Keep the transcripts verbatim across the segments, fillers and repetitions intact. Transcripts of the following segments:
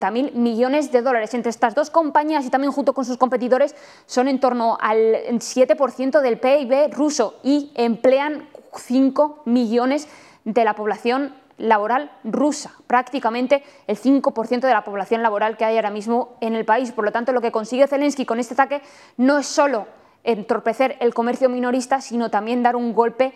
mil millones de dólares. Entre estas dos compañías y también junto con sus competidores son en torno al siete por ciento del P I B ruso y emplean cinco millones de la población laboral rusa, prácticamente el cinco por ciento de la población laboral que hay ahora mismo en el país. Por lo tanto, lo que consigue Zelensky con este ataque no es solo entorpecer el comercio minorista, sino también dar un golpe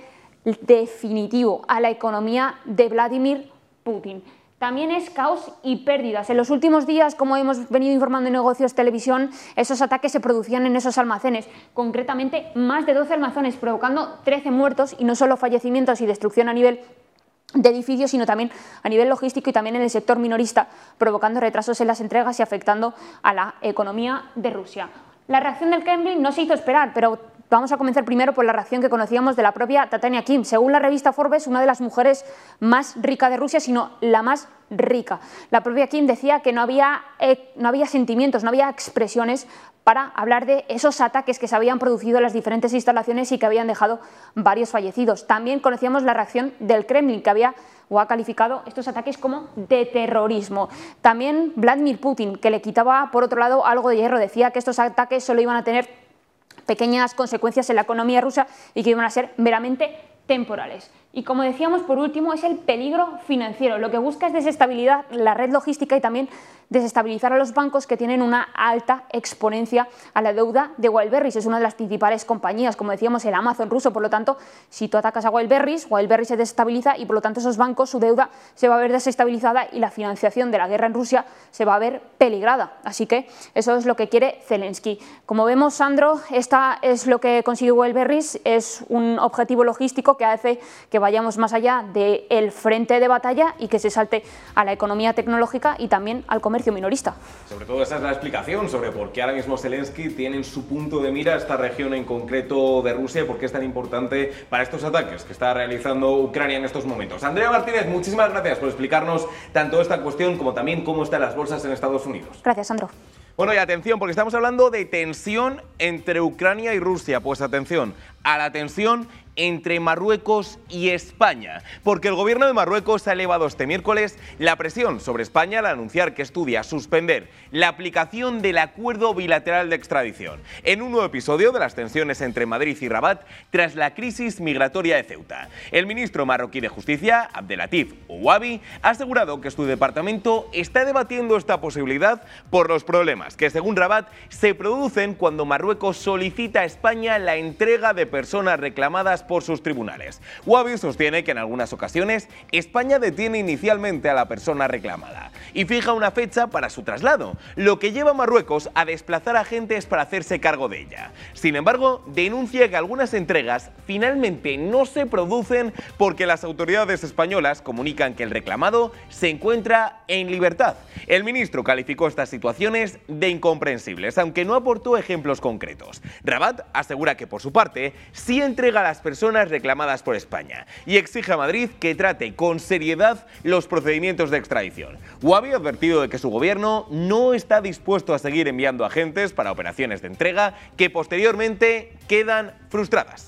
definitivo a la economía de Vladimir Putin. También es caos y pérdidas. En los últimos días, como hemos venido informando en Negocios Televisión, esos ataques se producían en esos almacenes, concretamente más de doce almacenes, provocando trece muertos y no solo fallecimientos y destrucción a nivel de edificios, sino también a nivel logístico y también en el sector minorista, provocando retrasos en las entregas y afectando a la economía de Rusia. La reacción del Kremlin no se hizo esperar, pero vamos a comenzar primero por la reacción que conocíamos de la propia Tatiana Kim. Según la revista Forbes, una de las mujeres más ricas de Rusia, sino la más rica. La propia Kim decía que no había, eh, no había sentimientos, no había expresiones para hablar de esos ataques que se habían producido en las diferentes instalaciones y que habían dejado varios fallecidos. También conocíamos la reacción del Kremlin, que había o ha calificado estos ataques como de terrorismo. También Vladimir Putin, que le quitaba, por otro lado, algo de hierro, decía que estos ataques solo iban a tener pequeñas consecuencias en la economía rusa y que iban a ser meramente temporales. Y como decíamos, por último, es el peligro financiero. Lo que busca es desestabilizar la red logística y también desestabilizar a los bancos que tienen una alta exponencia a la deuda de Wildberries. Es una de las principales compañías, como decíamos, el Amazon ruso. Por lo tanto, si tú atacas a Wildberries, Wildberries se desestabiliza y por lo tanto esos bancos, su deuda se va a ver desestabilizada y la financiación de la guerra en Rusia se va a ver peligrada. Así que eso es lo que quiere Zelensky. Como vemos, Sandro, esta es lo que consigue Wildberries. Es un objetivo logístico que hace que vayamos más allá del frente de batalla y que se salte a la economía tecnológica y también al comercio minorista. Sobre todo esa es la explicación sobre por qué ahora mismo Zelensky tiene en su punto de mira esta región en concreto de Rusia y por qué es tan importante para estos ataques que está realizando Ucrania en estos momentos. Andrea Martínez, muchísimas gracias por explicarnos tanto esta cuestión como también cómo están las bolsas en Estados Unidos. Gracias, Sandro. Bueno, y atención, porque estamos hablando de tensión entre Ucrania y Rusia. Pues atención a la tensión entre Marruecos y España, porque el gobierno de Marruecos ha elevado este miércoles la presión sobre España al anunciar que estudia suspender la aplicación del acuerdo bilateral de extradición en un nuevo episodio de las tensiones entre Madrid y Rabat tras la crisis migratoria de Ceuta. El ministro marroquí de Justicia, Abdelatif Ouabi, ha asegurado que su departamento está debatiendo esta posibilidad por los problemas que, según Rabat, se producen cuando Marruecos solicita a España la entrega de personas reclamadas por sus tribunales. Ouabi sostiene que en algunas ocasiones España detiene inicialmente a la persona reclamada y fija una fecha para su traslado, lo que lleva a Marruecos a desplazar agentes para hacerse cargo de ella. Sin embargo, denuncia que algunas entregas finalmente no se producen porque las autoridades españolas comunican que el reclamado se encuentra en libertad. El ministro calificó estas situaciones de incomprensibles, aunque no aportó ejemplos concretos. Rabat asegura que por su parte sí entrega a las personas personas reclamadas por España y exige a Madrid que trate con seriedad los procedimientos de extradición. Ouabi ha advertido de que su gobierno no está dispuesto a seguir enviando agentes para operaciones de entrega que posteriormente quedan frustradas.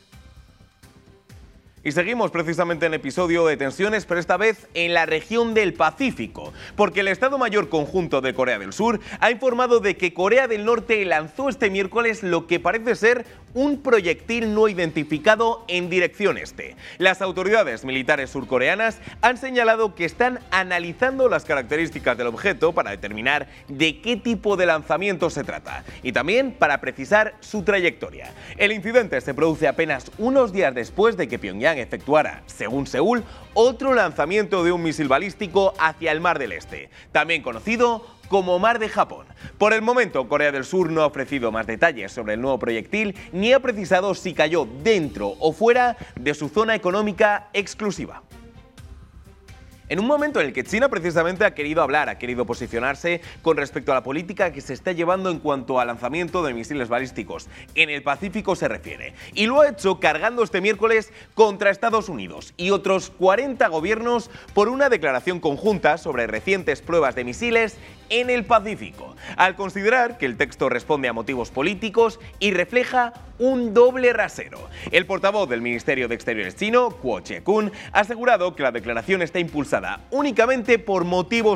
Y seguimos precisamente en episodio de tensiones, pero esta vez en la región del Pacífico, porque el Estado Mayor Conjunto de Corea del Sur ha informado de que Corea del Norte lanzó este miércoles lo que parece ser un proyectil no identificado en dirección este. Las autoridades militares surcoreanas han señalado que están analizando las características del objeto para determinar de qué tipo de lanzamiento se trata y también para precisar su trayectoria. El incidente se produce apenas unos días después de que Pyongyang efectuara, según Seúl, otro lanzamiento de un misil balístico hacia el Mar del Este, también conocido como Mar de Japón. Por el momento, Corea del Sur no ha ofrecido más detalles sobre el nuevo proyectil ni ha precisado si cayó dentro o fuera de su zona económica exclusiva. En un momento en el que China precisamente ha querido hablar, ha querido posicionarse con respecto a la política que se está llevando en cuanto al lanzamiento de misiles balísticos en el Pacífico se refiere. Y lo ha hecho cargando este miércoles contra Estados Unidos y otros cuarenta gobiernos por una declaración conjunta sobre recientes pruebas de misiles en el Pacífico, al considerar que el texto responde a motivos políticos y refleja un doble rasero. El portavoz del Ministerio de Exteriores chino, Guo Jiakun, ha asegurado que la declaración está impulsada únicamente por motivos